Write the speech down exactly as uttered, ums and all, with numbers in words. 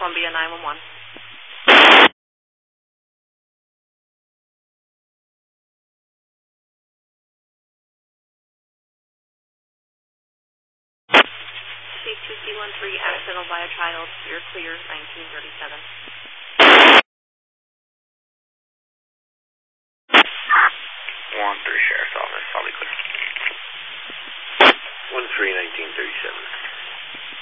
Columbia nine one one. C two C one three, accidental by a child, you're clear, nineteen thirty-seven. one three, Sheriff's Office, I'll be clear. one three, nineteen thirty-seven.